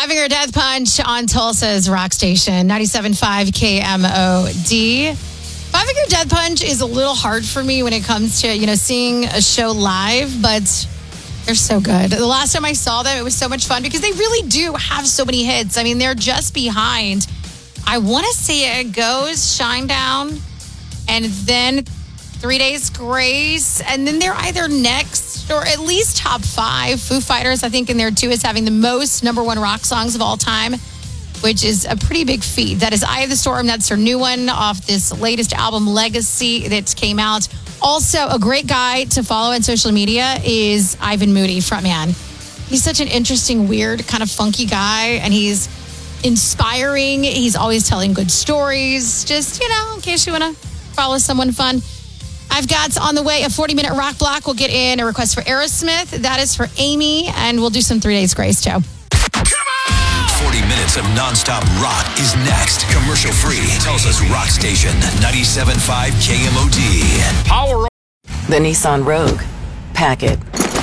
Finger Death Punch on Tulsa's rock station, 97.5 KMOD. Finger Death Punch is a little hard for me when it comes to, seeing a show live, but they're so good. The last time I saw them, it was so much fun because they really do have so many hits. I mean, they're just behind, I want to say it goes Shine Down, and then 3 Days Grace, and then they're either next or at least top 5. Foo Fighters, I think, in there too, is having the most number one rock songs of all time, which is a pretty big feat. That is Eye of the Storm. That's their new one off this latest album, Legacy, that came out. Also, a great guy to follow on social media is Ivan Moody, frontman. He's such an interesting, weird, kind of funky guy, and he's inspiring. He's always telling good stories. Just, in case you want to follow someone fun. I've got on the way a 40-minute rock block. We'll get in a request for Aerosmith. That is for Amy, and we'll do some 3 Days Grace, too. 40 minutes of nonstop rock is next. Commercial free. Tulsa's rock station, 97.5 KMOD. Power. The Nissan Rogue. Pack it.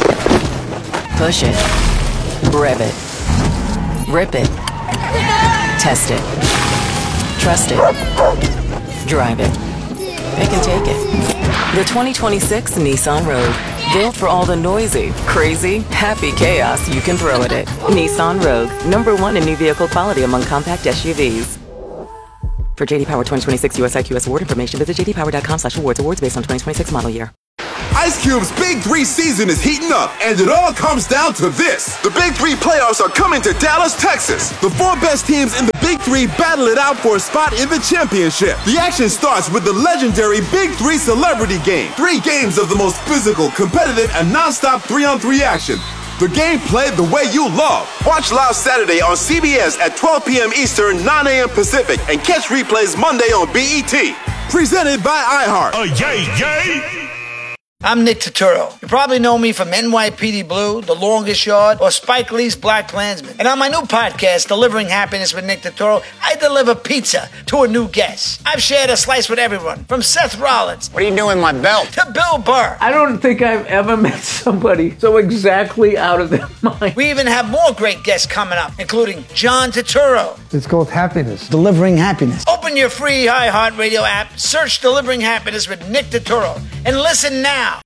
Push it. Rev it. Rip it. Test it. Trust it. Drive it. Pick and take it. The 2026 Nissan Rogue. Built for all the noisy, crazy, happy chaos you can throw at it. Nissan Rogue. #1 in new vehicle quality among compact SUVs. For JD Power 2026 US IQS award information, visit jdpower.com/awards. Awards based on 2026 model year. Ice Cube's Big 3 season is heating up, and it all comes down to this. The Big 3 playoffs are coming to Dallas, Texas. The 4 best teams in the Big 3 battle it out for a spot in the championship. The action starts with the legendary Big 3 Celebrity Game. 3 games of the most physical, competitive, and non-stop 3-on-3 action. The game played the way you love. Watch live Saturday on CBS at 12 p.m. Eastern, 9 a.m. Pacific, and catch replays Monday on BET. Presented by iHeart. Yay! I'm Nick Turturro. You probably know me from NYPD Blue, The Longest Yard, or Spike Lee's Black Klansman. And on my new podcast, Delivering Happiness with Nick Turturro, I deliver pizza to a new guest. I've shared a slice with everyone, from Seth Rollins. What are you doing with my belt? To Bill Burr. I don't think I've ever met somebody so exactly out of their mind. We even have more great guests coming up, including John Turturro. It's called Happiness. Delivering Happiness. Open your free iHeartRadio app, search Delivering Happiness with Nick Turturro, and listen now